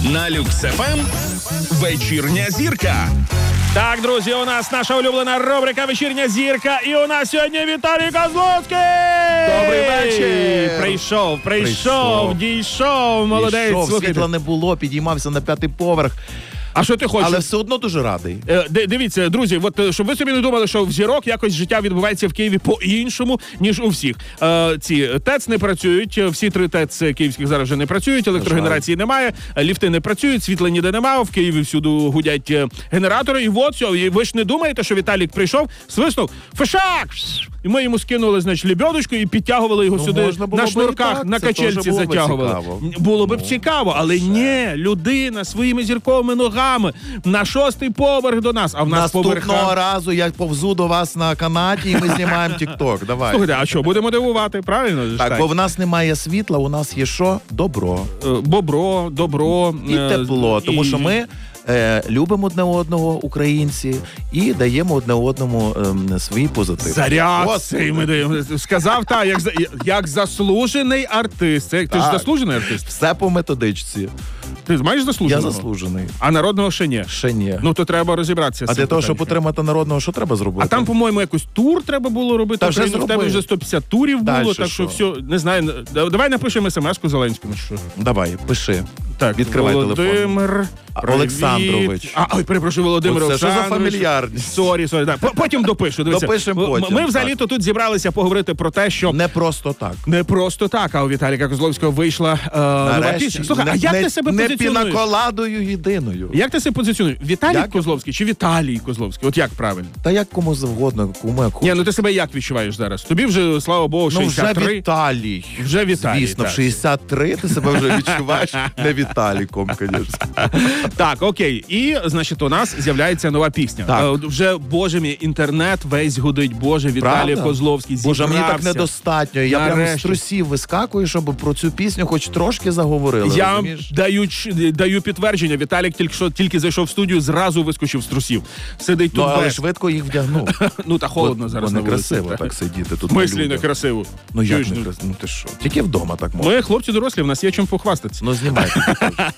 На Люкс ФМ вечірня зірка. Так, друзі, у нас наша улюблена рубрика «Вечірня зірка». І у нас сьогодні Віталій Козловський! Добрий вечір! Прийшов, дійшов, молодець. Слухайте. Світла не було, підіймався на 5-й поверх. А що ти хочеш? Але все одно дуже радий. Дивіться, друзі, от щоб ви собі не думали, що в зірок якось життя відбувається в Києві по-іншому, ніж у всіх. Ці ТЕЦ не працюють, всі 3 ТЕЦ київських зараз вже не працюють, електрогенерації немає, ліфти не працюють, світла ніде немає, в Києві всюди гудять генератори. І от все, і ви ж не думаєте, що Віталік прийшов, свиснув, фишак! І ми йому скинули, значить, лебедочку і підтягували його сюди на шнурках, на качельці затягували. Було б цікаво, але ні, людина своїми зірковими ногами на 6-й поверх до нас, а в нас Наступного разу я повзу до вас на канаті і ми знімаємо TikTok. Давай. Слухайте, а що, будемо дивувати, правильно? Так, бо в нас немає світла, у нас є що? Добро. Добро. І тепло, тому що ми любимо одне одного, українці, і даємо одне одному свій позитив. Заряд цей ми даємо. Сказав, як заслужений артист. Ти ж заслужений артист? Все по методичці. Ти маєш заслуженого? Я заслужений. А народного ще ні? Ще ні. Ну, то треба розібратися. А для того, щоб отримати народного, що треба зробити? А там, по-моєму, якось тур треба було робити. Та вже в тебе вже 150 турів було, так що все, не знаю. Давай напишемо смс-ку Зеленському. Що? Давай, пиши. Так, відкривай Володимир телефон. Олександрович. Ой, перепрошую, Володимир Олександрович. Олександрович. Що за фамільярність? Сорі. Потім допишу. Допишемо потім. Ми взагалі-то тут зібралися поговорити про те, що... Не просто так. Не просто так, а у Віталіка Козловського вийшла нова пісня. Слухай, а як ти себе позиціонуєш? Не пінаколадою єдиною. Як ти себе позиціонуєш? Віталій Козловський чи Віталій Козловський? От як правильно? Та як кому завгодно, кому як хоче. Ні, ну ти себе як відчуваєш зараз? Тобі вже, слава Богу, 63. Вже Віталій. Вже Віталій, звісно, так. в 63 ти себе вже відчуваєш не Віталіком, звісно. Так, окей. І, значить, у нас з'являється нова пісня. Так. Вже, боже мій, інтернет весь гудить. Боже, Віталій Козловський зібрався. Боже, мені так недостатньо. Я прямо з трусів вискакую, щоб про цю пісню хоч трошки заговорили. Я розумієш? даю підтвердження. Віталік тільки зайшов в студію, зразу вискочив з трусів. Сидить тут але без. швидко їх вдягнув. Ну, та холодно зараз бо на не вулиці. красиво так сидіти тут. Мислі не красиво. Ну як не красиво? Ну ти що? Тільки вдома так можна. Ми хлопці дорослі, в нас є чим похвастатися. Ну знімайте.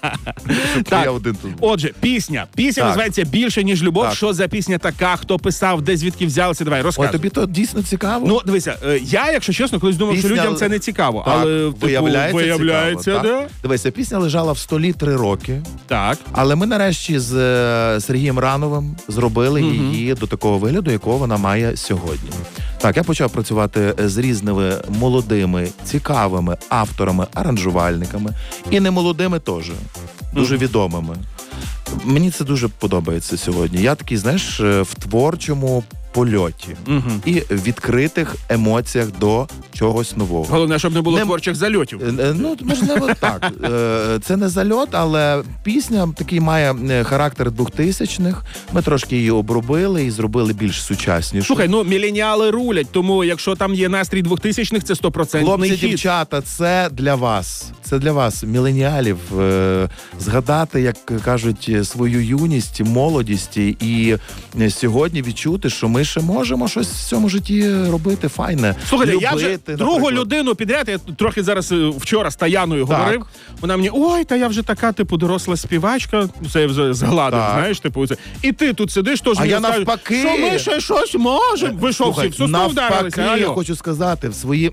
Так, Я один тут. отже, пісня. Пісня Так. називається «Більше, ніж любов». Так. Що за пісня така, хто писав, де звідки взялися? Давай, Ой, розказуй. тобі то дійсно цікаво? Ну, дивися, я, якщо чесно, колись думав, що Пісня- людям це не цікаво. Так, Але, виявляється, цікаво, да? так. Дивися, пісня лежала в столі 3 роки. Так. Але ми нарешті з Сергієм Рановим зробили її до такого вигляду, якого вона має сьогодні. Так, я почав працювати з різними молодими, цікавими авторами, аранжувальниками. І немолодими теж, дуже відомими. Мені це дуже подобається сьогодні. Я такий, знаєш, в творчому польоті і відкритих емоціях до чогось нового. Головне, щоб не було творчих зальотів. Ну, можливо, так. Це не зальот, але пісня такий має характер 2000-х. Ми трошки її обробили і зробили більш сучаснішу. Слухай, ну, міленіали рулять, тому якщо там є настрій 2000-х, це 100% Хлопці, хіт. дівчата, це для вас. Це для вас, міленіалів, згадати, як кажуть, свою юність, молодість і сьогодні відчути, що ми ще можемо щось в цьому житті робити файне. Слухайте, я вже Любити, другу наприклад. людину підряд, я трохи зараз вчора з Таяною говорив, вона мені, ой, та я вже така, типу, доросла співачка, це я вже згладив, Так. знаєш, типу, це. І ти тут сидиш, теж А мені я скажеш, навпаки. що ми ще щось можемо. Ви що, всі в сосну вдарилися? навпаки, я Алло. хочу сказати, в свої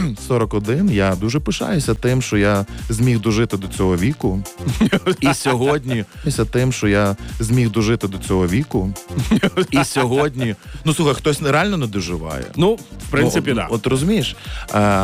41 я дуже пишаюся тим, що я зміг дожити до цього віку. І сьогодні, тим, що я зміг дожити до цього віку. І сьогодні, ну слухай, хтось реально не доживає. Ну, в принципі, так. От розумієш,